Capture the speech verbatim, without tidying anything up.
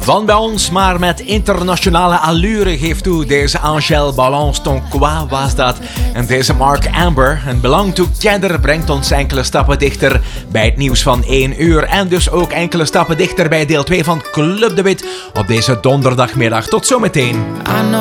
Van bij ons, maar met internationale allure geeft toe. Deze Angèle Balance ton quoi was dat. En deze Mark Amber, een Belong Together, brengt ons enkele stappen dichter bij het nieuws van één uur. En dus ook enkele stappen dichter bij deel twee van Club de Wit op deze donderdagmiddag. Tot zometeen.